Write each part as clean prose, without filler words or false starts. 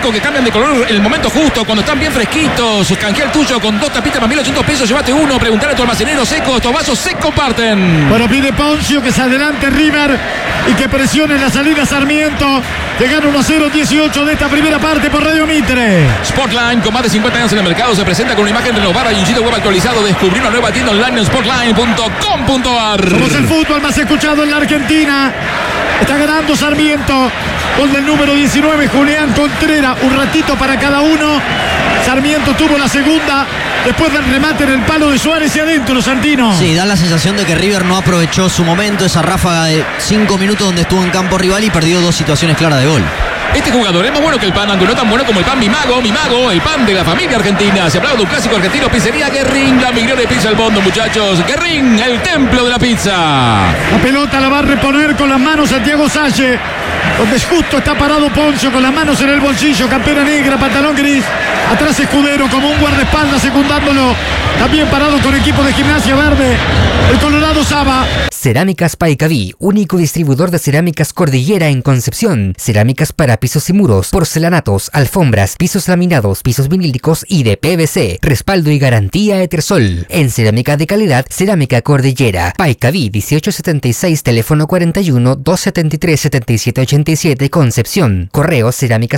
secos que cambian de color en el momento justo, cuando están bien fresquitos. Canjea el tuyo con 2 tapitas más 1.800 pesos, llévate uno. Preguntale a tu almacenero Seco, estos vasos se comparten. Bueno, pide Poncio que se adelante River y que presione la salida Sarmiento. Que gana 1-0, 18 de esta primera parte por Radio Mitre. Sportline, con más de 50 años en el mercado, se presenta con una imagen renovada y un sitio web actualizado. Descubrí una nueva tienda online en sportline.com.ar. Somos el fútbol más escuchado en la Argentina. Está ganando Sarmiento. Gol del número 19, Julián Contreras. Un ratito para cada uno. Sarmiento tuvo la segunda después del remate en el palo de Suárez y adentro, Santino. Sí, da la sensación de que River no aprovechó su momento, esa ráfaga de 5 minutos donde estuvo en campo rival y perdió 2 situaciones claras de gol. Este jugador es más bueno que el pan, aunque no tan bueno como el pan Mi Mago, el pan de la familia argentina. Se hablaba de un clásico argentino, pizzería Guerrín, la migliore pizza al mundo, muchachos. Guerrín, el templo de la pizza. La pelota la va a reponer con las manos Santiago Salle, donde justo está parado Poncio con las manos en el bolsillo, campera negra, pantalón gris. Atrás Escudero como un guardaespaldas secundándolo. También parado con equipo de Gimnasia Verde, el Colorado Saba. Cerámicas Paicaví, único distribuidor de cerámicas Cordillera en Concepción. Cerámicas para pisos y muros, porcelanatos, alfombras, pisos laminados, pisos vinílicos y de PVC. Respaldo y garantía Etersol. En cerámica de calidad, Cerámica Cordillera. Paicaví 1876, teléfono 41 273 7787, Concepción. Correo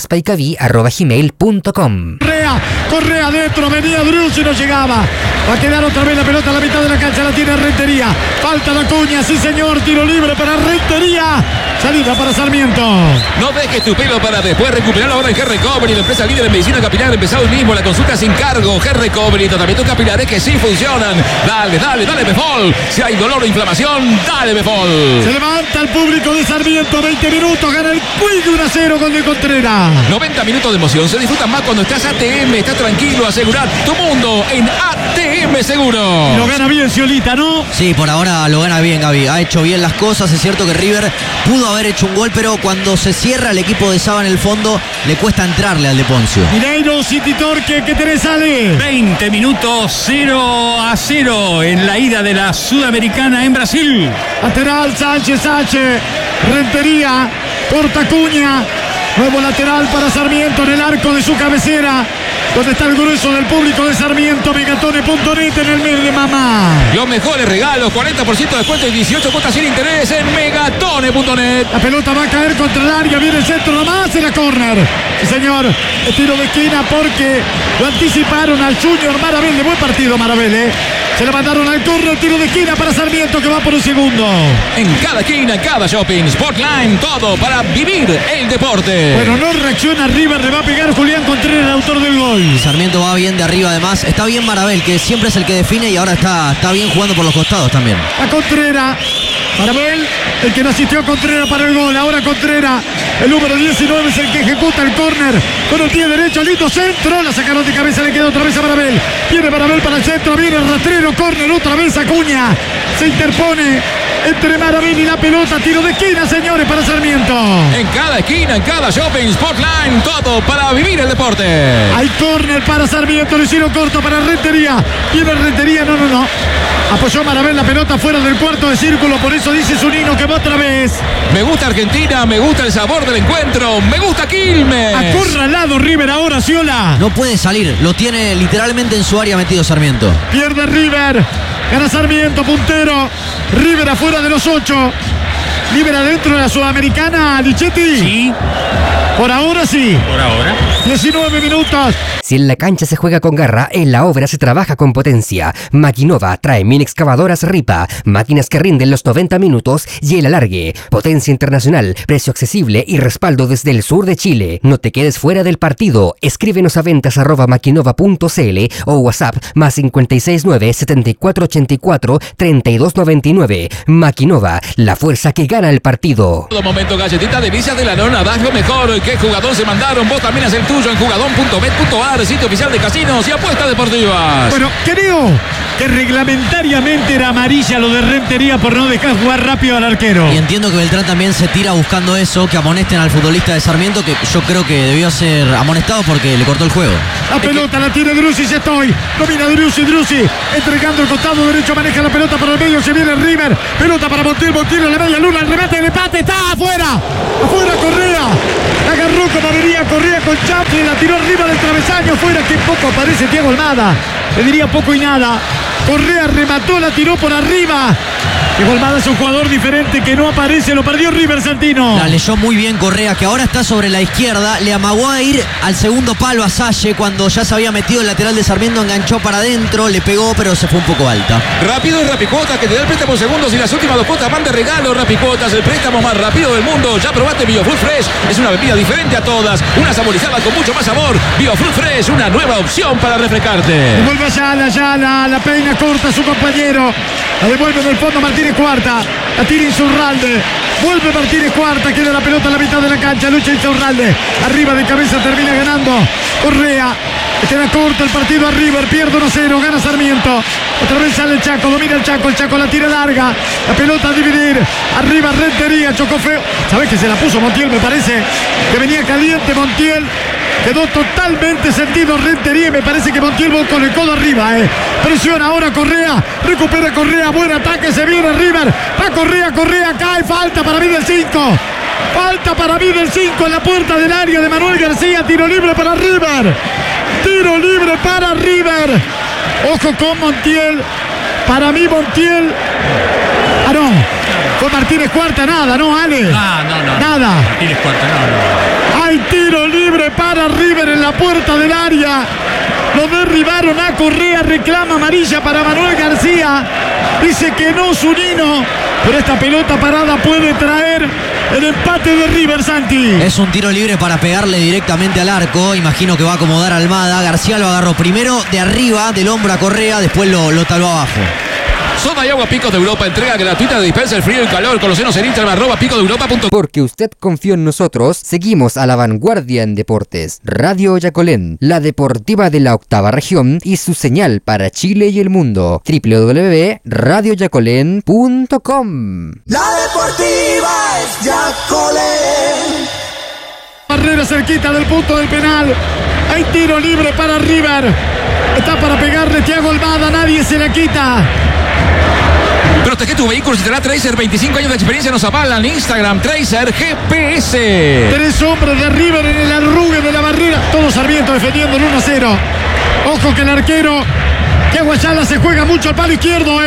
cerámicaspaicaví@gmail.com. Correa adentro, venía Druz y no llegaba. Va a quedar otra vez la pelota a la mitad de la cancha, la tiene Rentería. Falta la cuña, sí señor, tiro libre para Rentería. Salida para Sarmiento. No dejes tu pelo para después recuperarlo ahora en G-Recovery, la empresa líder en medicina capilar. Empezado hoy mismo la consulta sin cargo. G-Recovery, tratamientos capilares que sí funcionan. Dale Befol. Si hay dolor o inflamación, dale Befol. Se levanta el público de Sarmiento, 20 minutos, gana el Puig 1-0 con de Contreras. 90 minutos de emoción, se disfrutan más cuando estás ATM, estás tranquilo, asegurar tu mundo en ATM Seguro. Lo gana bien Sciolita, ¿no? Sí, por ahora lo gana bien Gaby, ha hecho bien las cosas. Es cierto que River pudo haber hecho un gol, pero cuando se cierra el equipo de Saba en el fondo, le cuesta entrarle al de Poncio. Mineiro, City Torque, ¿qué tenés, Ale? 20 minutos, 0-0 en la ida de la Sudamericana en Brasil. Lateral Sánchez H. Rentería, corta Cuña. Nuevo lateral para Sarmiento en el arco de su cabecera, donde está el grueso del público de Sarmiento. Megatone.net en el mes de mamá. Los mejores regalos, 40% de descuento y 18 cuotas sin interés en Megatone.net. La pelota va a caer contra el área, viene el centro nomás en la córner. Sí, señor, el tiro de esquina porque lo anticiparon al Junior Marabel. De buen partido Marabel, Se la mandaron al córner, tiro de esquina para Sarmiento que va por un segundo. En cada esquina, en cada shopping, Sportline, todo para vivir el deporte. Bueno, no reacciona River, le va a pegar Julián Contreras, el autor del gol. Sarmiento va bien de arriba además, está bien Marabel, que siempre es el que define y ahora está bien jugando por los costados también. A Contreras, Marabel, el que no asistió a Contreras para el gol, ahora Contreras, el número 19 es el que ejecuta el córner, con el pie derecho, lindo centro, la sacaron de cabeza, le queda otra vez a Marabel, viene Marabel para el centro, viene el rastrero, córner, otra vez Acuña, se interpone entre Marabel y la pelota, tiro de esquina, señores, para Sarmiento. En cada esquina, en cada shopping, Sportline, todo para vivir el deporte. Hay córner para Sarmiento, lo hicieron corto para Rentería, viene Rentería, no. Apoyó Marabel la pelota fuera del cuarto de círculo, por eso dice Zunino que va otra vez. Me gusta Argentina, me gusta el sabor del encuentro, me gusta Quilmes. Acorralado River ahora, Sciola. No puede salir, lo tiene literalmente en su área metido Sarmiento. Pierde River, gana Sarmiento, puntero. River afuera de los 8. River adentro de la Sudamericana, Lichetti. Sí. Por ahora sí. Por ahora. 19 minutos. Si en la cancha se juega con garra, en la obra se trabaja con potencia. Maquinova trae mini excavadoras Ripa, máquinas que rinden los 90 minutos y el alargue. Potencia internacional, precio accesible y respaldo desde el sur de Chile. No te quedes fuera del partido. Escríbenos a ventas@maquinova.cl o WhatsApp +569 7484 3299. Maquinova, la fuerza que gana el partido. Todo momento, galletita de Vicias de la Nona, das lo mejor. ¿Qué jugador se mandaron? Vos también haz el tuyo en jugadón.bet.ar, sitio oficial de casinos y apuestas deportivas. Bueno, querido que reglamentariamente era amarilla lo de Rentería por no dejar jugar rápido al arquero. Y entiendo que Beltrán también se tira buscando eso, que amonesten al futbolista de Sarmiento, que yo creo que debió ser amonestado porque le cortó el juego. La pelota la tiene Driussi, ya estoy. Domina Driussi, entregando el costado derecho, maneja la pelota por el medio, se viene River. Pelota para Montiel en la media luna, el remate, el empate, está afuera. Afuera Correa. La agarró como venía Correa con Champi, la tiró arriba del travesaño, fuera, que poco aparece Thiago Almada. Le diría poco y nada. Correa remató, la tiró por arriba. Thiago Almada es un jugador diferente que no aparece, lo perdió River, Santino. La leyó muy bien Correa, que ahora está sobre la izquierda. Le amagó a ir al segundo palo a Salle cuando ya se había metido el lateral de Sarmiento, enganchó para adentro, le pegó, pero se fue un poco alta. Rápido es Rapicuotas, que te da el préstamo en segundos y las últimas 2 cuotas van de regalo. Rapicuotas, el préstamo más rápido del mundo. Ya probaste BioFruit Fresh, es una bebida diferente a todas, una saborizada con mucho más sabor. BioFruit Fresh, una nueva opción para refrescarte. Devuelve Ayala, la peina corta a su compañero. La devuelve en el fondo Martínez Cuarta. La tira Insaurralde. Vuelve Martínez Cuarta. Queda la pelota a la mitad de la cancha. Lucha Insaurralde. Arriba de cabeza termina ganando Correa. Queda corto el partido a River. Pierde 1-0. Gana Sarmiento. Otra vez sale el Chaco. Domina el Chaco la tira larga. La pelota a dividir. Arriba Rentería. Chocó feo. ¿Sabés que se la puso Montiel? Me parece que venía caliente Montiel. Quedó totalmente sentido Rentería y me parece que Montiel va con el codo arriba. Presiona ahora Correa. Recupera Correa. Buen ataque. Se viene River. Va Correa. Cae. Falta para mí del 5. Falta para mí del 5 en la puerta del área de Manuel García. Tiro libre para River. Tiro libre para River. Ojo con Montiel. Para mí Montiel. Ah, no. Con Martínez Cuarta nada, ¿no, Ale? No. Nada. Martínez Cuarta, no. Hay tiro libre para River en la puerta del área. Lo derribaron a Correa. Reclama amarilla para Manuel García. Dice que no, Zunino. Pero esta pelota parada puede traer el empate de River, Santi. Es un tiro libre para pegarle directamente al arco. Imagino que va a acomodar a Almada. García lo agarró primero de arriba, del hombro a Correa. Después lo taló abajo. Soda y agua Picos de Europa, entrega gratuita de dispensa el frío y calor. Conocemos en Instagram @picosdeeuropa.com. Porque usted confió en nosotros, seguimos a la vanguardia en deportes. Radio Yacolén, la deportiva de la octava región y su señal para Chile y el mundo. www.radioyacolén.com. La deportiva es Yacolén. Barrera cerquita del punto del penal. Hay tiro libre para River. Está para pegarle Thiago Almada. Nadie se la quita. Protege tu vehículo si te da Tracer, 25 años de experiencia nos avalan. Instagram Tracer GPS. 3 hombres de River en el arrugue de la barrera. Todo Sarmiento defendiendo el 1-0. Ojo que el arquero Thiago Ayala se juega mucho al palo izquierdo.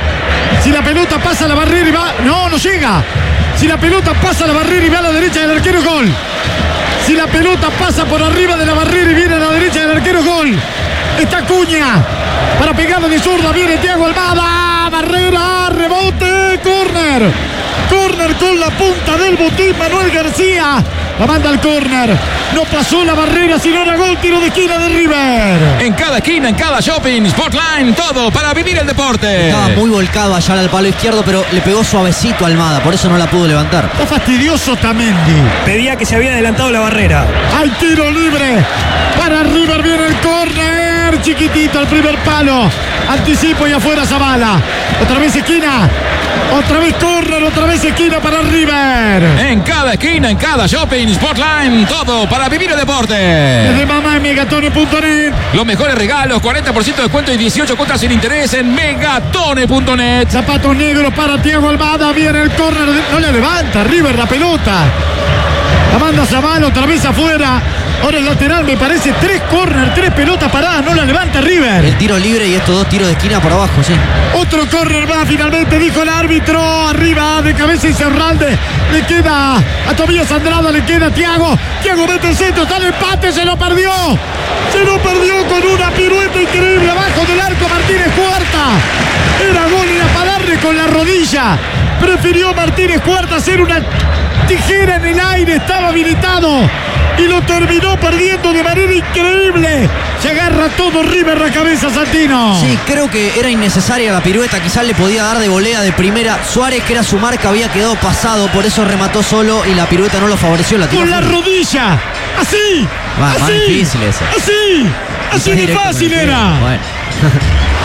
Si la pelota pasa a la barrera y va... No llega. Si la pelota pasa a la barrera y va a la derecha del arquero, gol. Si la pelota pasa por arriba de la barrera y viene a la derecha del arquero, gol. Está Cuña para pegarle de zurda. Viene Thiago Almada. Barrera, rebote, córner. Córner con la punta del botín Manuel García. La manda al córner. No pasó la barrera, sino era gol. Tiro de esquina de River. En cada esquina, en cada shopping, Sportline, todo para vivir el deporte. Estaba muy volcado allá al palo izquierdo, pero le pegó suavecito a Almada, por eso no la pudo levantar. Está fastidioso Tamendi. Pedía que se había adelantado la barrera. Hay tiro libre para River. Viene el córner. Chiquitito al primer palo. Anticipo y afuera Zavala. Otra vez esquina. Otra vez córner. Otra vez esquina para River. En cada esquina, en cada shopping, Sportline, todo para vivir el deporte. Desde mamá en megatone.net. Los mejores regalos, 40% de descuento y 18 cuotas sin interés en megatone.net. Zapatos negros para Thiago Almada. Viene el córner. No le levanta River la pelota. La manda Zavala otra vez afuera. Ahora el lateral, me parece 3 córner, 3 pelotas paradas, no la levanta River. El tiro libre y estos 2 tiros de esquina por abajo, sí. Otro córner va, finalmente dijo el árbitro. Arriba de cabeza Insaurralde. Le queda a Tobías Andrada, le queda a Thiago. Thiago mete el centro, está el empate, se lo perdió. Se lo perdió con una pirueta increíble abajo del arco Martínez Cuarta. Era gol, era para darle con la rodilla. Prefirió Martínez Cuarta hacer una tijera en el aire, estaba habilitado. Y lo terminó perdiendo de manera increíble. Se agarra todo River la cabeza, Santino. Sí, creo que era innecesaria la pirueta. Quizás le podía dar de volea de primera. Suárez, que era su marca, había quedado pasado. Por eso remató solo y la pirueta no lo favoreció. La tiró con la rodilla. Así. Más difícil eso. Así de fácil era. Bueno.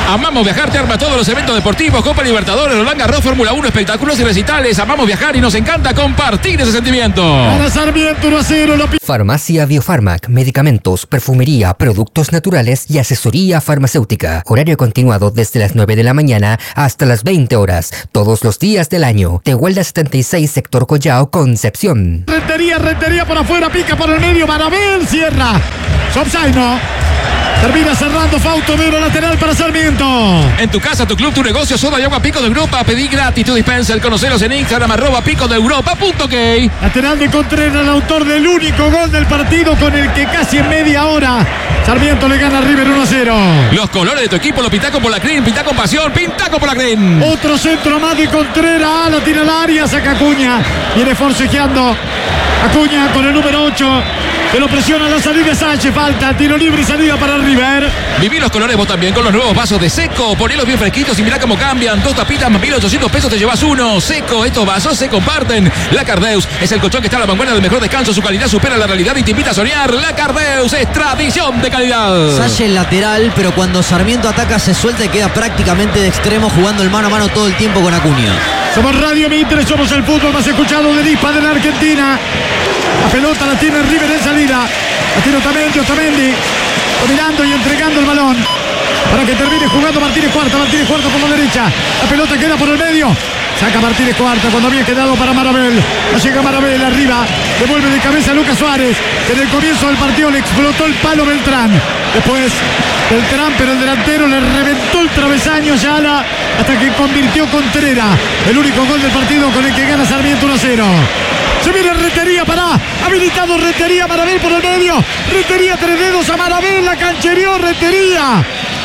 Amamos Viajar te arma todos los eventos deportivos, Copa Libertadores, Roland Garros, Fórmula 1, espectáculos y recitales. Amamos viajar y nos encanta compartir ese sentimiento. Para Sarmiento 1-0. Farmacia Biofarmac, medicamentos, perfumería, productos naturales y asesoría farmacéutica. Horario continuado desde las 9 de la mañana hasta las 20 horas, todos los días del año. Tehuelda 76, sector Collao, Concepción. Rentería por afuera, pica por el medio, Marabel cierra. Offside, no. Termina cerrando Fausto Vero, lateral para Sarmiento. En tu casa, tu club, tu negocio, soda y agua Pico de Europa. Pedí gratis tu dispenser. Conoceros en Instagram, @picodeeuropa.ok. Lateral de Contreras, el autor del único gol del partido con el que casi en media hora Sarmiento le gana a River 1-0. Los colores de tu equipo lo pinta con Polacrín, pinta con pasión, pinta con Polacrín. Otro centro más de Contreras, la tira al área, saca Acuña. Viene forcejeando Acuña con el número 8. Pero presiona la salida de Sánchez, falta, tiro libre y salida para River. Viví los colores vos también con los nuevos vasos de Seco. Ponelos bien fresquitos y mirá cómo cambian. 2 tapitas más 1.800 pesos, te llevas uno. Seco, estos vasos se comparten. La Cardeus es el colchón que está a la vanguardia del mejor descanso. Su calidad supera la realidad y te invita a soñar. La Cardeus es tradición de calidad. Salle el lateral, pero cuando Sarmiento ataca se suelta y queda prácticamente de extremo jugando el mano a mano todo el tiempo con Acuña. Somos Radio Mitre, somos el fútbol más escuchado del ISPA de la Argentina. La pelota la tiene River en salida. La tiene Otamendi, dominando y entregando el balón para que termine jugando Martínez Cuarta por la derecha. La pelota queda por el medio. Saca Martínez Cuarta cuando había quedado para Marabel. No llega Marabel arriba. Devuelve de cabeza a Lucas Suárez, que en el comienzo del partido le explotó el palo Beltrán. Después Beltrán, pero el delantero le reventó el travesaño a Ayala hasta que convirtió Contreras. El único gol del partido con el que gana Sarmiento 1-0. Se viene Rentería, para habilitado Rentería, Marabel por el medio. Rentería, 3 dedos a Marabel, la canchereó Rentería.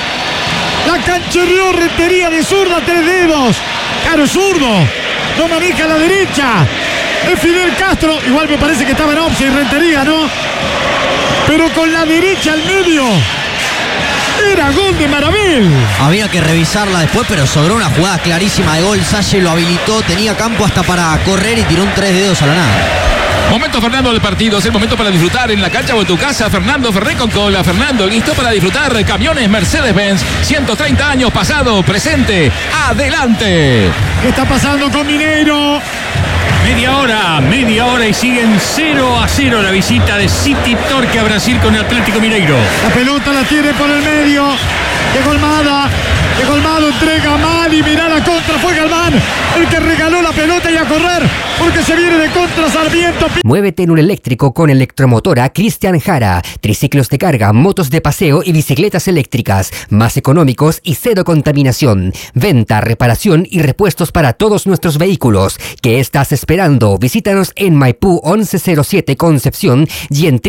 La canchereó Rentería de zurda, 3 dedos. Claro, zurdo, no maneja la derecha. Es Fidel Castro, igual me parece que estaba en offside Rentería, ¿no? Pero con la derecha al medio. Era gol de Marabel. Había que revisarla después, pero sobró una jugada clarísima de gol. Salle lo habilitó, tenía campo hasta para correr y tiró un 3 dedos a la nada. Momento Fernando del partido, es el momento para disfrutar en la cancha o en tu casa. Fernando Ferré con cola. Fernando, listo para disfrutar. Camiones Mercedes-Benz, 130 años, pasado, presente, adelante. ¿Qué está pasando con Mineiro? Media hora y siguen 0-0 la visita de City Torque a Brasil con el Atlético Mineiro. La pelota la tiene por el medio. Llegó Almada, entrega mal y mirá la contra. Fue Galván el que regaló la pelota y a correr porque se viene de contra Sarmiento. Muévete en un eléctrico con Electromotora Cristian Jara. Triciclos de carga, motos de paseo y bicicletas eléctricas. Más económicos y cero contaminación. Venta, reparación y repuestos para todos nuestros vehículos. ¿Qué estás esperando? Visítanos en Maipú 1107 Concepción y en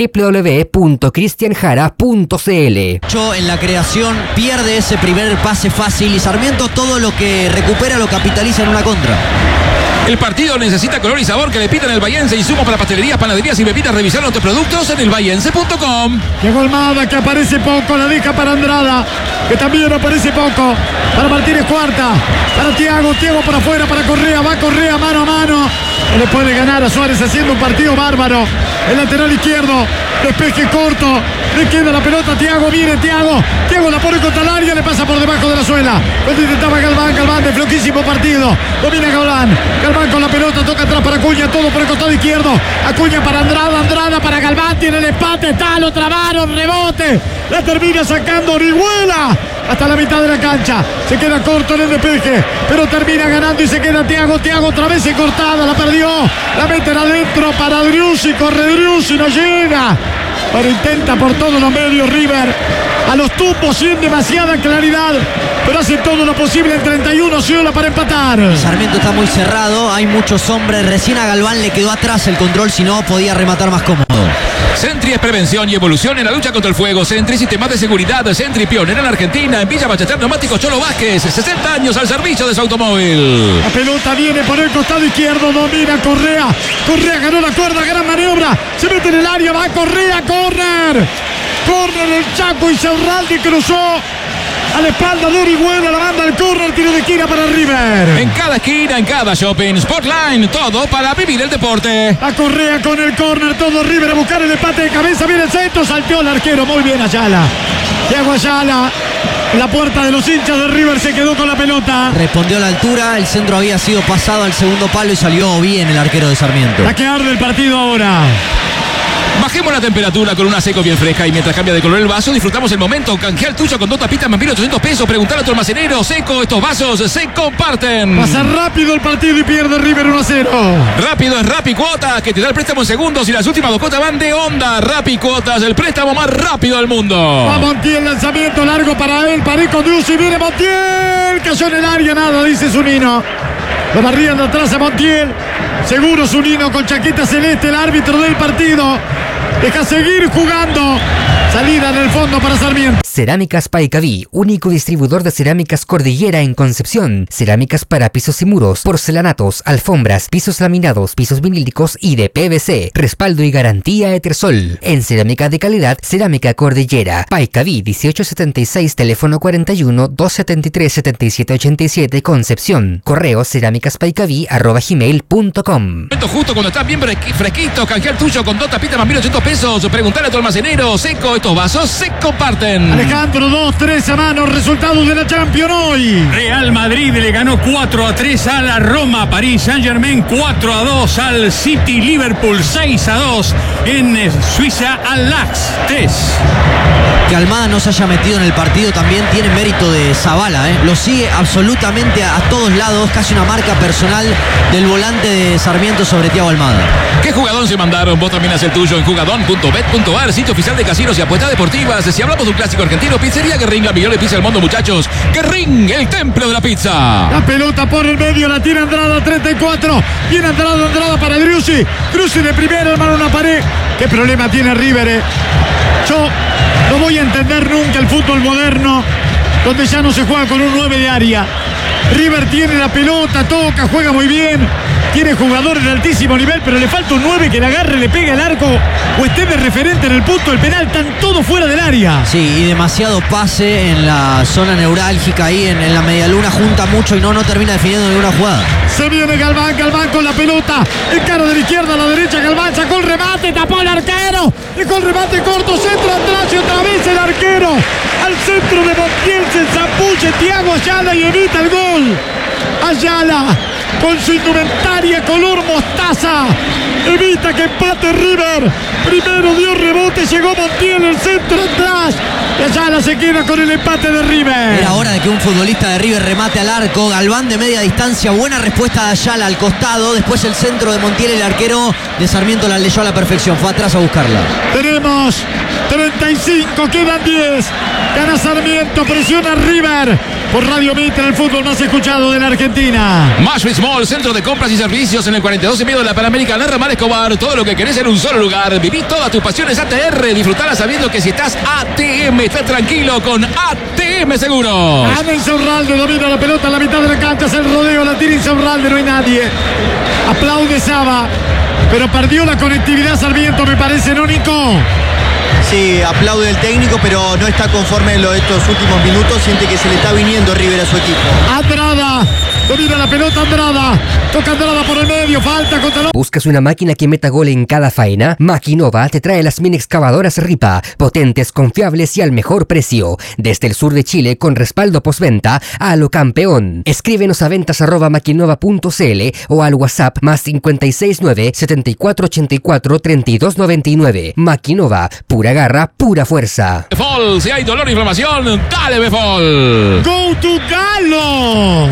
www.cristianjara.cl. En la creación pierde ese primer pase fácil y Sarmiento todo lo que recupera lo capitaliza en una contra. El partido necesita color y sabor, que le pidan el Bahiense. Insumos para pastelerías, panaderías y bebidas. Revisar nuestros productos en elbahiense.com. Llegó Almada, que aparece poco, la deja para Andrada, que también aparece poco. Para Martínez Cuarta, para Thiago por afuera, para Correa, va Correa mano a mano. No le puede ganar a Suárez haciendo un partido bárbaro. El lateral izquierdo, despeje corto, le queda la pelota a Thiago, viene Thiago la pone contra el área, le pasa por debajo de la suela. Cuando intentaba Galván de floquísimo partido, domina Galván con la pelota, toca atrás para Acuña, todo por el costado izquierdo. Acuña para Andrada para Galván, tiene el empate, lo trabaron, rebote, la termina sacando Orihuela hasta la mitad de la cancha. Se queda corto en el despeje, pero termina ganando y se queda Thiago otra vez cortada, la perdió, la meten adentro para Driussi, corre Driussi, no llega, pero intenta por todos los medios River, a los tumbos sin demasiada claridad, pero hace todo lo posible en 31 Ciola para empatar. Sarmiento está muy cerrado, hay muchos hombres, recién a Galván le quedó atrás el control, si no podía rematar más cómodo. Sentry es prevención y evolución en la lucha contra el fuego. Sentry, sistemas de seguridad. Sentry, pionera en Argentina. En Villa Ballester, Neumáticos Cholo Vázquez. 60 años al servicio de su automóvil. La pelota viene por el costado izquierdo. Domina Correa. Correa ganó la cuerda. Gran maniobra. Se mete en el área. Va Correa. Corner. Corner el Chaco y Cerraldi cruzó a la espalda de Orihuela, la banda del córner, tiro de esquina para River. En cada esquina, en cada shopping, Sportline, todo para vivir el deporte. A Correa con el córner, todo River a buscar el empate de cabeza, viene el centro, salteó el arquero, muy bien Ayala. Thiago Ayala, La puerta de los hinchas de River se quedó con la pelota. Respondió a la altura, el centro había sido pasado al segundo palo y salió bien el arquero de Sarmiento. La que arde el partido ahora. Bajemos la temperatura con una seco bien fresca y mientras cambia de color el vaso disfrutamos el momento. Canjea el tuyo con 2 tapitas más 1.800 pesos. Preguntale a tu almacenero. Seco, estos vasos se comparten. Pasa rápido el partido y pierde River 1-0. Rápido es Rappi Cuotas, que te da el préstamo en segundos y las últimas 2 cuotas van de onda. Rappi Cuotas, el préstamo más rápido del mundo. Va Montiel, lanzamiento largo para él. Paré con Driussi, viene Montiel. Cayó en el área, nada, dice Zunino. Lo barrían de atrás a Montiel. Seguro Zunino con chaqueta celeste, el árbitro del partido. Deja seguir jugando. Salida en el fondo para Sarmiento. Cerámicas Paicaví, único distribuidor de cerámicas Cordillera en Concepción. Cerámicas para pisos y muros, porcelanatos, alfombras, pisos laminados, pisos vinílicos y de PVC. Respaldo y garantía Etersol. En cerámica de calidad, Cerámica Cordillera. Paicaví 1876, teléfono 41 273 7787, Concepción. Correo cerámicaspaicaví@gmail.com. Justo cuando estás bien fresquito, canjea el tuyo con 2 tapitas más 1.800 pesos. Preguntale a tu almacenero. Seco, estos vasos se comparten. Alejandro, 2-3 a mano, resultados de la Champions hoy. Real Madrid le ganó 4-3 a la Roma. París Saint-Germain 4-2 al City. Liverpool 6-2 en Suiza al Lax 3. Que Almada no se haya metido en el partido también tiene mérito de Zabala, ¿eh? Lo sigue absolutamente a todos lados, casi una marca personal del volante de Sarmiento sobre Thiago Almada. ¿Qué jugadón se mandaron? Vos también haz el tuyo en jugadón.bet.ar, sitio oficial de casinos y apuestas deportivas. Si hablamos de un clásico argentino, Pizzería Guerrín, la mejor pizza del mundo, muchachos. Guerrín, el templo de la pizza. La pelota por el medio, la tira Andrada, 34. Viene Andrada para Driussi. Driussi de primera, hermano, una pared. ¿Qué problema tiene River? Yo no voy a entender nunca el fútbol moderno, donde ya no se juega con un 9 de área. River tiene la pelota, toca, juega muy bien. Tiene jugadores de altísimo nivel, pero le falta un 9 que le agarre, le pegue el arco o esté de referente en el punto del penal. Están todos fuera del área. Sí, y demasiado pase en la zona neurálgica ahí en la medialuna, junta mucho y no termina definiendo ninguna jugada. Se viene Galván con la pelota. Encara de la izquierda a la derecha, Galván sacó el remate, tapó el arquero. Dejó el remate corto, centro atrás y otra vez el arquero. Al centro de Montiel se zambulle Thiago Ayala y evita el gol. Ayala, con su indumentaria color mostaza, evita que empate River. Primero dio rebote, llegó Montiel, el centro atrás. Y Ayala se queda con el empate de River. Era hora de que un futbolista de River remate al arco. Galván de media distancia, buena respuesta de Ayala al costado. Después el centro de Montiel, el arquero de Sarmiento la leyó a la perfección. Fue atrás a buscarla. Tenemos 35, quedan 10. Gana Sarmiento, presiona River. Por Radio Mitre, el fútbol más escuchado de la Argentina. Mashwitz Mall, centro de compras y servicios en el 42 y medio de la Panamericana, Ramal Escobar. Todo lo que querés en un solo lugar. Viví todas tus pasiones ATR. Disfrutala sabiendo que si estás ATM, estás tranquilo con ATM Seguros. Ana Insaurralde domina la pelota a la mitad de la cancha. Es el rodeo, la tira Insaurralde, no hay nadie. Aplaude Saba, pero perdió la conectividad Sarmiento, me parece, ¿no, Nico? Sí, aplaude el técnico, pero no está conforme en estos últimos minutos. Siente que se le está viniendo River a su equipo. Andrada, domina la pelota Andrada. Toca Andrada por el medio, falta contra los... ¿Buscas una máquina que meta gol en cada faena? Maquinova te trae las mini excavadoras Ripa, potentes, confiables y al mejor precio. Desde el sur de Chile con respaldo postventa a lo campeón. Escríbenos a ventas@maquinova.cl o al WhatsApp +569 7484 3299. Maquinova, pura garra, pura fuerza. Befol, si hay dolor e inflamación, dale Befol. Go to Galo.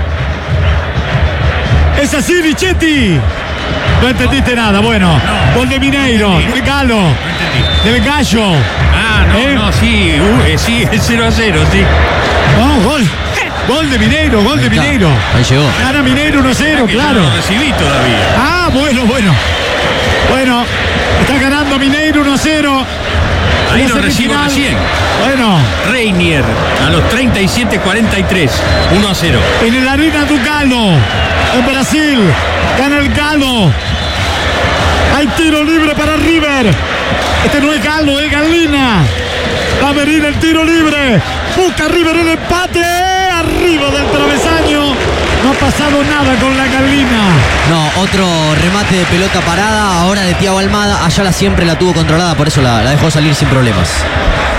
Es así, Bichetti. No entendiste nada, bueno. No. Gol de Mineiro, del Galo, del Gallo. Sí, es 0-0, sí. No, gol de Mineiro, gol de Mineiro. Ahí llegó. Gana Mineiro 1-0, claro. No lo recibí todavía. Ah, bueno. Bueno, está ganando Mineiro 1-0. Ahí lo recibo recién. Bueno. Reinier a los 37-43. 1-0. En el Arena do Galo, en Brasil, gana el Galo. Hay tiro libre para River. Este no es Galo, es Galina. Va a venir el tiro libre. Busca River el empate. Arriba del travesaño. No ha pasado nada con la Galina. No, otro remate de pelota parada, ahora de Thiago Almada. Ayala siempre la tuvo controlada, por eso la dejó salir sin problemas.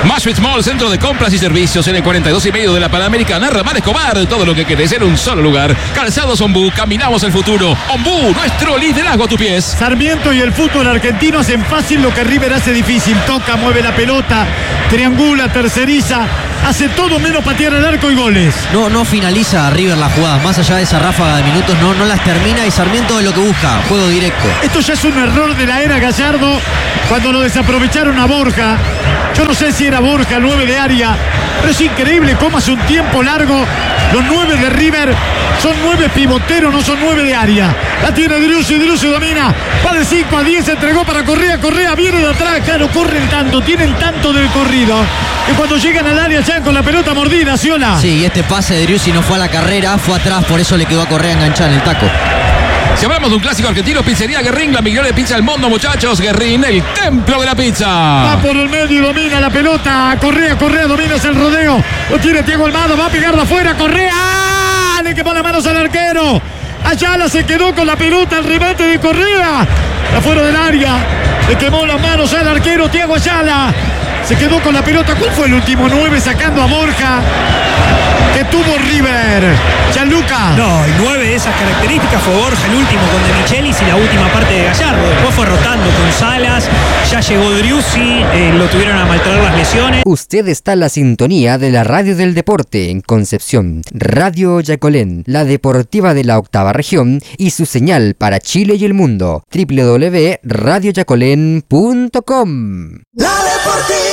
Mashwitz Mall, centro de compras y servicios en el 42 y medio de la Panamericana. Ramán Escobar, todo lo que querés en un solo lugar. Calzados Ombú, caminamos el futuro. Ombú, nuestro liderazgo a tus pies. Sarmiento y el fútbol argentino hacen fácil lo que River hace difícil. Toca, mueve la pelota, triangula, terceriza, hace todo menos patear el arco y goles. No finaliza River las jugadas, más allá de esa ráfaga de minutos, no las termina, y Sarmiento es lo que busca, juego directo. Esto ya es un error de la era Gallardo cuando lo desaprovecharon a Borja. Yo no sé si era Borja, 9 de área, pero es increíble cómo hace un tiempo largo los 9 de River son 9 pivoteros, no son 9 de área. La tiene Driussi domina, va de 5 a 10, entregó para Correa viene de atrás, claro, corren tanto, tienen tanto del corrido, que cuando llegan al área ya con la pelota mordida, Ciola. Sí, y este pase de Driussi no fue a la carrera, fue atrás, por eso le quedó a Correa enganchar en el taco. Si hablamos de un clásico argentino, Pizzería Guerrín, la mejor de pizza del mundo, muchachos. Guerrín, el templo de la pizza. Va por el medio y domina la pelota. Correa domina el rodeo. Lo tiene Thiago Almada, va a pegarla afuera. Correa, ¡ah! Le quemó las manos al arquero. Ayala se quedó con la pelota, el remate de Correa. Afuera del área. Le quemó las manos al arquero Thiago Ayala. Se quedó con la pelota. ¿Cuál fue el último 9 sacando a Borja que tuvo River? Gianluca. No, el 9 de esas características fue Borja, el último con De Michelis y la última parte de Gallardo. Después fue rotando con Salas, ya llegó Driussi, lo tuvieron a maltratar las lesiones. Usted está en la sintonía de la Radio del Deporte en Concepción, Radio Yacolén, la deportiva de la octava región y su señal para Chile y el mundo, www.radioyacolén.com. La Deportiva.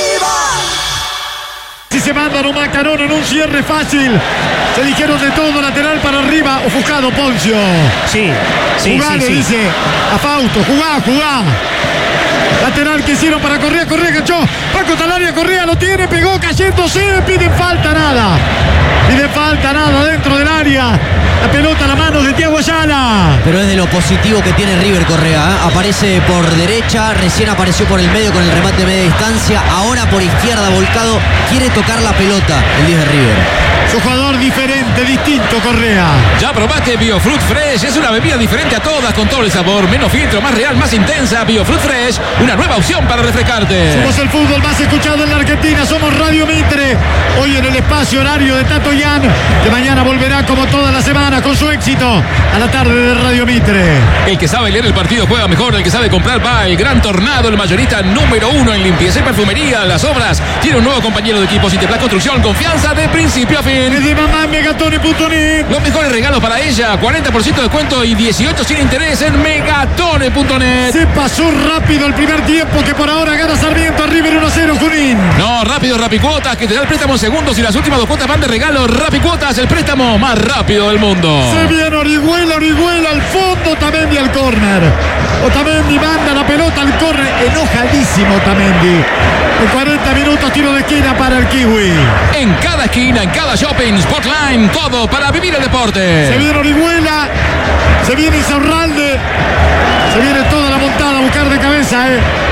Si se mandan un macarón en un cierre fácil. Se dijeron de todo, lateral para arriba. Ofuscado Poncio. Sí. Jugá, le dice a Fausto. Jugá. Lateral que hicieron para Correa ganchó. Va contra el área, Correa lo tiene, pegó cayéndose. Piden falta nada dentro del área. La pelota a la mano de Thiago Ayala. Pero es de lo positivo que tiene River Correa, ¿eh? Aparece por derecha, recién apareció por el medio con el remate de media distancia, ahora por izquierda volcado, quiere tocar la pelota el 10 de River. Su jugador diferente, distinto, Correa. Ya probaste Biofruit Fresh, es una bebida diferente a todas, con todo el sabor, menos filtro, más real, más intensa. Biofruit Fresh, una nueva opción para refrescarte. Somos el fútbol más escuchado en la Argentina, somos Radio Mitre. Hoy en el espacio horario de Tato Yan, que mañana volverá como toda la semana con su éxito a la tarde de Radio Mitre. El que sabe leer el partido juega mejor, el que sabe comprar va. El Gran Tornado, el mayorista número 1 en limpieza y perfumería. Las obras tiene un nuevo compañero de equipo, Citeplas Construcción, confianza de principio a fin. Es de mamá Megatone.net. Los mejores regalos para ella, 40% de descuento y 18 sin interés en Megatone.net. Se pasó rápido el primer tiempo, que por ahora gana Sarmiento a River 1-0 Junín. No, rápido Rapicuotas, que te da el préstamo en segundos y las últimas 2 cuotas van de regalo. Rapicuotas, el préstamo más rápido del mundo. Se viene Orihuela al fondo, Otamendi al córner. Otamendi manda la pelota al córner, enojadísimo Otamendi. En 40 minutos tiro de esquina para el Kiwi. En cada esquina, en cada shopping, Spotline, todo para vivir el deporte. Se viene Orihuela, se viene Insaurralde, se viene toda la montada a buscar de cabeza,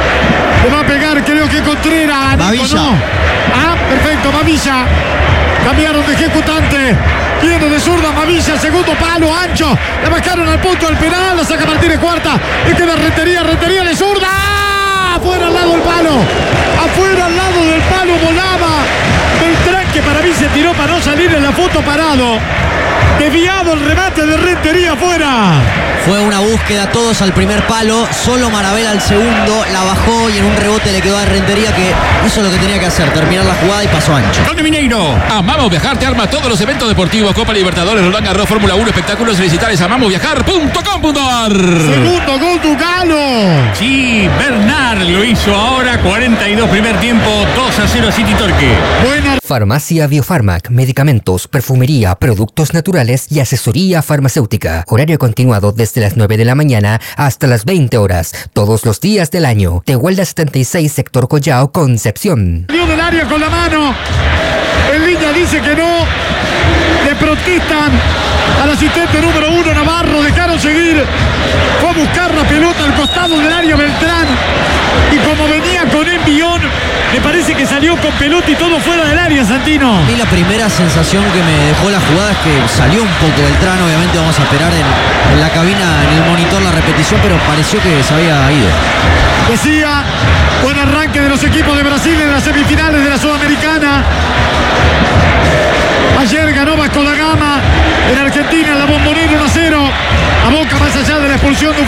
Le va a pegar, creo que Contreras. Mavilla. No. Ah, perfecto, Mavilla. Cambiaron de ejecutante. Viene de zurda Mavilla, segundo palo, ancho. La bajaron al punto del penal, la saca Martínez cuarta. Y queda Rentería de zurda. Afuera al lado del palo. Afuera al lado del palo volaba. Beltrán, que para mí se tiró para no salir en la foto parado. Desviado el remate de Rentería afuera. Fue una búsqueda, todos al primer palo, solo Maravela al segundo, la bajó y en un rebote le quedó a Rentería, que hizo lo que tenía que hacer, terminar la jugada y pasó ancho. Conde Mineiro, Amamos Viajar te arma todos los eventos deportivos, Copa Libertadores, Roland Garros, Fórmula 1, espectáculos digitales, amamosviajar.com.ar. Segundo gol Dugalo. Sí, Bernard lo hizo ahora, 42 primer tiempo, 2-0 City Torque. Buena. Farmacia Biofarmac, medicamentos, perfumería, productos naturales y asesoría farmacéutica. Horario continuado desde las 9 de la mañana hasta las 20 horas, todos los días del año. Tehuelda 76, sector Collao, Concepción. Salió del área con la mano. En línea dice que no. Le protestan al asistente número 1 Navarro. Dejaron seguir. Fue a buscar la pelota al costado del área Beltrán. Y como venía con envión, me parece que salió con pelota y todo fuera del área, Santino. Y la primera sensación que me dejó la jugada es que salió un poco Beltrán. Obviamente vamos a esperar en la cabina, en el monitor, la repetición, pero pareció que se había ido. Decía, buen arranque de los equipos de Brasil en las semifinales de la Sudamericana.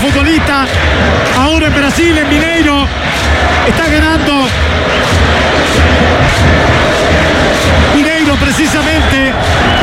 futbolista. Ahora en Brasil, en Mineiro, está ganando Mineiro precisamente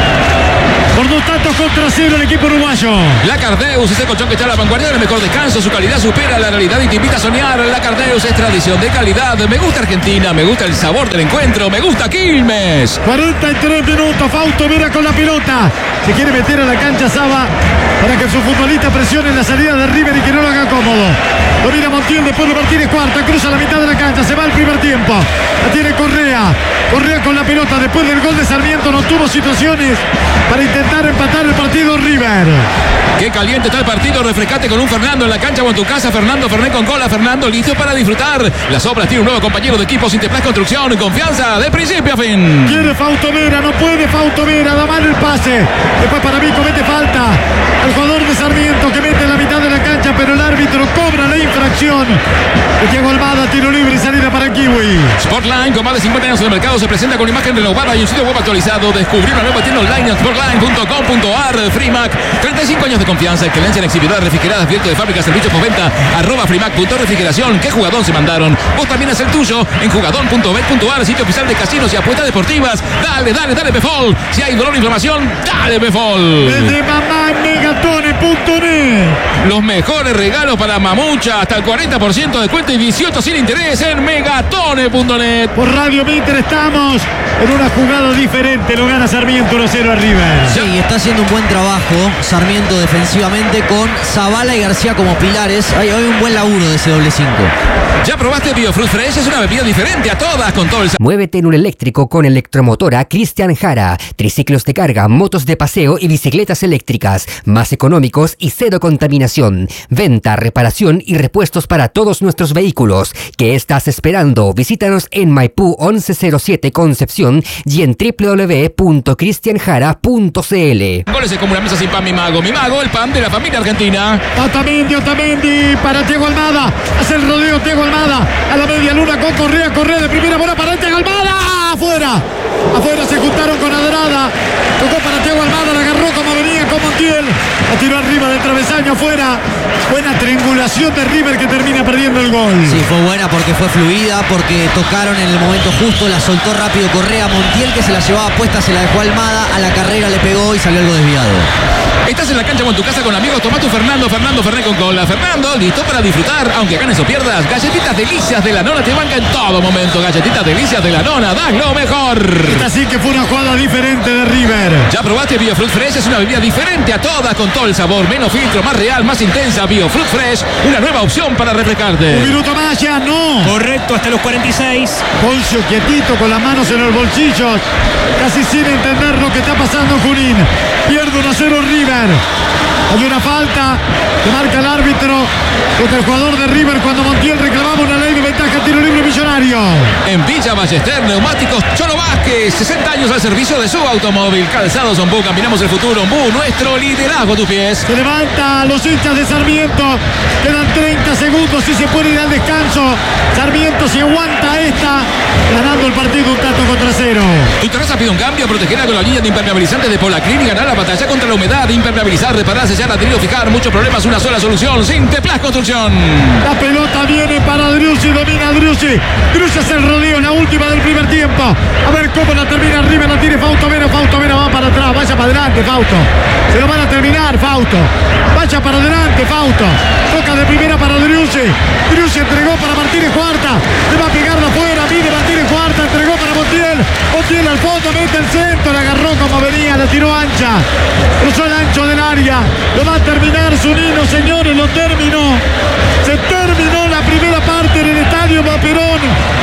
por 2-0 el equipo uruguayo. La Cardeus es el colchón que está a la vanguardia del mejor descanso. Su calidad supera la realidad y te invita a soñar. La Cardeus es tradición de calidad. Me gusta Argentina, me gusta el sabor del encuentro, me gusta Quilmes. 43 minutos, Fausto Vera con la pelota. Se quiere meter a la cancha Saba para que su futbolista presione en la salida de River y que no lo haga cómodo. Lo mira Montiel, después de Martínez Cuarta, cruza la mitad de la cancha, se va al primer tiempo. La tiene Correa. Correa con la pelota, después del gol de Sarmiento no tuvo situaciones para intentar empatar el partido River. Qué caliente está el partido, refrescate con un Fernando en la cancha o en tu casa. Fernando Fernet con cola, Fernando listo para disfrutar. Las obras tiene un nuevo compañero de equipo, Sinteplas Construcción, confianza de principio a fin. Quiere Fausto Vera, no puede Fausto Vera, da mal el pase. Después para mí comete falta al jugador de Sarmiento que mete en la mitad de la cancha, pero el árbitro cobra la infracción. Diego Almada, tiro libre y salida para el Kiwi. Sportline, con más de 50 años en el mercado, se presenta con imagen renovada y un sitio web actualizado. Descubrir una nueva tienda online en sportline.com.ar. Freemac, 35 años de confianza, excelencia en exhibidores refrigeradas, abierto de fábrica, servicios postventa, @freemac.refrigeración. ¿Qué jugadón se mandaron? Vos también haz el tuyo en jugadón.bet.ar, sitio oficial de casinos y apuestas deportivas. Dale, dale, dale, Befol. Si hay dolor o inflamación, dale, Befol. Desde mamá megatone.net. Los mejores regalos para Mamucha, hasta el 40% de descuento y 18 sin interés en megatone.net. Por Radio Mitre estamos en una jugada diferente, lo gana Sarmiento 1-0 a River. Sí, está haciendo un buen trabajo Sarmiento defensivamente con Zavala y García como pilares. Hay un buen laburo de ese doble 5. ¿Ya probaste Biofruit Fresh? Es una bebida diferente a todas con todo el... Muévete en un eléctrico con Electromotora Cristian Jara. Triciclos de carga, motos de paseo y bicicletas eléctricas. Más económicos y cero contaminación. Venta, reparación y repuestos para todos nuestros vehículos. ¿Qué estás esperando? Visítanos en Maipú 1107 Concepción y en www.cristianjara.cl. Goles como una mesa sin pan, mi mago, el pan de la familia argentina. Otamendi para Diego Almada. Hace el rodeo Diego Almada a la media luna con Correa de primera bola para Diego Almada. Afuera se juntaron con Adrada. Tocó para Diego Almada, la agarró como venía con Montiel. La tiró arriba del travesaño afuera. Buena triangulación de River que termina perdiendo el gol. Sí, fue buena porque fue fluida, porque tocaron en el momento justo, la soltó rápido Correa. Montiel, que se la llevaba puesta, se la dejó Almada, a la carrera le pegó y salió algo desviado. Estás en la cancha o en tu casa con amigos, toma tu Fernando Fernet con cola. Fernando, listo para disfrutar, aunque ganes o pierdas. Galletitas Delicias de la Nona te banca en todo momento. Galletitas Delicias de la Nona, das lo mejor. Esta sí que fue una jugada diferente de River. ¿Ya probaste Biofruit Fresh? Es una bebida diferente a todas, con todo el sabor, menos filtro, más real, más intensa. Biofruit Fresh, una nueva opción para refrescarte. Un minuto más, ya no. Correcto, hasta los 46. Poncio quietito con las manos en los bolsillos, casi sin entender lo que está pasando en Junín. Pierde 1-0 River. Hay una falta que marca el árbitro contra el jugador de River cuando Montiel reclamaba una ley de ventaja, tiro libre Millonario. En Villa Ballester, Neumáticos Cholo Vázquez, 60 años al servicio de su automóvil. Calzados Ombú, caminamos el futuro. Ombú, nuestro liderazgo a tus pies. Se levanta los hinchas de Sarmiento. Quedan 30 segundos y se puede ir al descanso. Sarmiento se aguanta esta, ganando el partido 1-0. Tu terraza pide un cambio, protegerla con la línea de impermeabilizantes de Polaclin y ganar la batalla contra la humedad. Impermeabilizar, reparar, sellar, adherir, fijar. Muchos problemas, una sola solución. Sinteplas Construcción. La pelota viene para Driussi, domina Driussi. Driussi hace el rodeo, la última del primer tiempo. A ver cómo la termina River, la tiene Fausto Vera va para atrás, vaya para adelante Fausto. Se lo van a terminar Fausto. Vaya para adelante Fausto. Toca de primera para Driussi. Driussi entregó para Martínez Cuarta. Le va a pegarla afuera, mide Martínez Cuarta, entregó para Montiel. Montiel al fondo, mete el centro, la agarró como venía, la tiró ancha. Cruzó el ancho del área. Lo va a terminar Zunino, señores, lo terminó. Se terminó la primera parte en el Estadio Perón,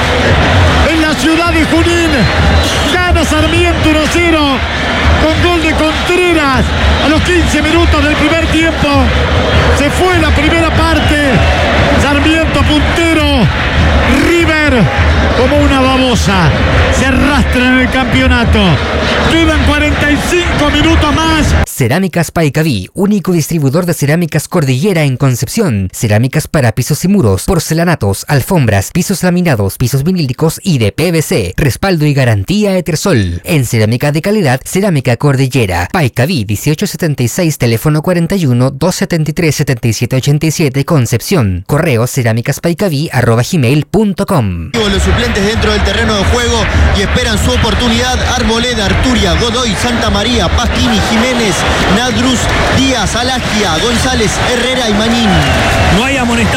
en la ciudad de Junín. Gana Sarmiento 1-0 con gol de Contreras a los 15 minutos del primer tiempo. Se fue la primera parte. Sarmiento puntero. River como una babosa se arrastra en el campeonato. Quedan 45 minutos más. Cerámicas Paicaví, único distribuidor de cerámicas Cordillera en Concepción. Cerámicas para pisos y muros, porcelanatos, alfombras, pisos laminados, pisos vinílicos y de PVC. Respaldo y garantía Etersol. En cerámica de calidad, Cerámica Cordillera. Paicaví 1876, teléfono 41 273 7787, Concepción. Correo cerámicaspaicaví@gmail.com. Los suplentes dentro del terreno de juego y esperan su oportunidad. Arboleda, Arturia, Godoy, Santa María, Pasquini, Jiménez, Nadruz, Díaz, Alagia, González, Herrera y Mañín. No hay amonestados.